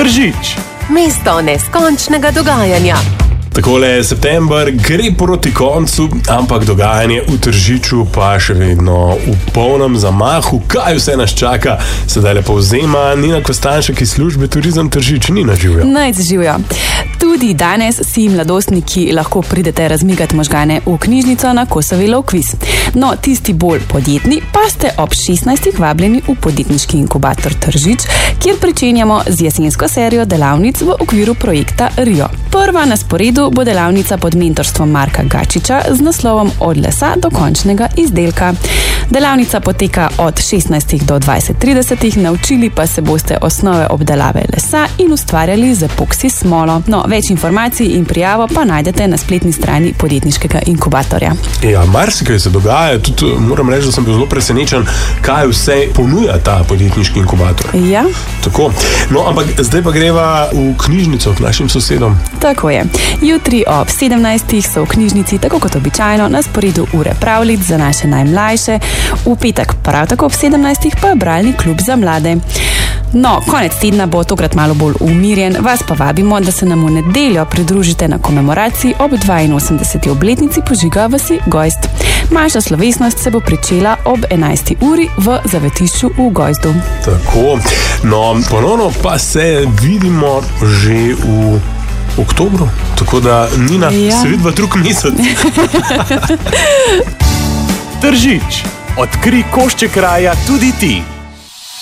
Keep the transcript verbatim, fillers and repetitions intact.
Tržič. Mesto neskončnega dogajanja. Takole, september gre proti koncu, ampak dogajanje v Tržiču pa še vedno v polnem zamahu. Kaj vse nas čaka? Sedaj le povzema Nina Kostanjšek iz službe Turizem Tržič. Nina, živjo. Naj živjo. Tudi danes si mladostniki lahko pridete razmigati možgane v knjižnico na Kosovi Lovkviz. No, tisti bolj podjetni pa ste ob šestnajstih vabljeni v podjetniški inkubator Tržič, kjer pričenjamo z jesensko serijo delavnic v okviru projekta Rio. Prva na sporedu bo delavnica pod mentorstvom Marka Gačiča z naslovom Od lesa do končnega izdelka. Delavnica poteka od šestnajstih do dvajset tridesetih, naučili pa se boste osnove obdelave lesa in ustvarjali z epoksi smolo. No, več informacij in prijavo pa najdete na spletni strani podjetniškega inkubatorja. Ja, marsikaj se dogaja, tudi moram reči, da sem bil zelo presenečen, kaj vse ponuja ta podjetniški inkubator. Ja. Tako. No, ampak zdaj pa greva v knjižnico k našim sosedom. Tako je. Jutri ob sedemnajstih so v knjižnici, tako kot običajno, na sporedu ure pravljic za naše najmlajše, v petek prav tako ob sedemnajstih pa bralni klub za mlade. No, konec tedna bo tokrat malo bolj umirjen, vas pa vabimo, da se nam v nedeljo pridružite na komemoraciji ob dvainosemdeseti obletnici požiga vasi Gojst. Manjša slovesnost se bo pričela ob enajsti uri v zavetišču v Gojzdu. Tako, no, ponovno pa se vidimo že v oktobru, tako da Nina, ja. Se vidva drug mesec. Tržič. Odkri košček raja tudi ti.